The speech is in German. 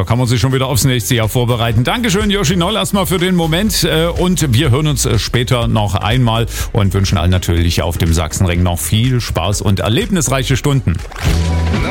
Da kann man sich schon wieder aufs nächste Jahr vorbereiten. Dankeschön, Yoshi Noll, erstmal für den Moment. Und wir hören uns später noch einmal und wünschen allen natürlich auf dem Sachsenring noch viel Spaß und erlebnisreiche Stunden.